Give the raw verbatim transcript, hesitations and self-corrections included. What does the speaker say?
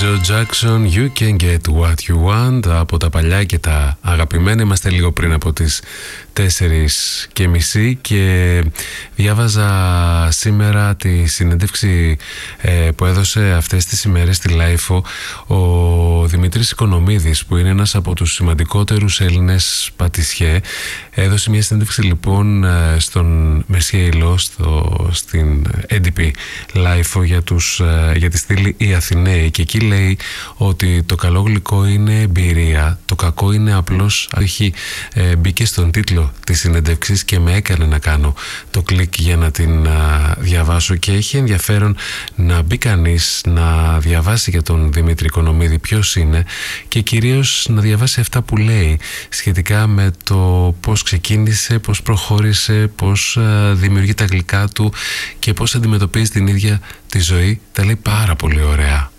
Joe Jackson, You Can Get What You Want, από τα παλιά και τα αγαπημένα. Είμαστε λίγο πριν από τις τέσσερις και μισή και διάβαζα σήμερα τη συνέντευξη ε, που έδωσε αυτές τις ημέρες στη Λάιφο ο Δημήτρης Οικονομίδης, που είναι ένας από τους σημαντικότερους Έλληνες πατησιέ. Έδωσε μια συνέντευξη λοιπόν στον Μερσιέιλο, στο, στην έντυπη Λάιφο για, τους, για τη στήλη Οι Αθηναίοι, και εκεί λέει ότι το καλό γλυκό είναι εμπειρία, το κακό είναι απλώς. Έχει ε, μπήκε στον τίτλο της συνέντευξης και με έκανε να κάνω το κλικ για να την α, διαβάσω, και έχει ενδιαφέρον να μπει κανείς να διαβάσει για τον Δημήτρη Οικονομίδη ποιος είναι, και κυρίως να διαβάσει αυτά που λέει σχετικά με το πώς ξεκίνησε, πώς προχώρησε, πώς α, δημιουργεί τα γλυκά του και πώς αντιμετωπίζει την ίδια τη ζωή. Τα λέει πάρα πολύ ωραία.